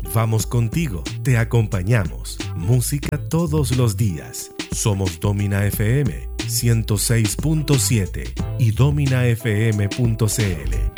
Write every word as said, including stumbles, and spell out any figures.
Vamos contigo, te acompañamos. Música todos los días. Somos Domina F M ciento seis punto siete y domina f m punto c l.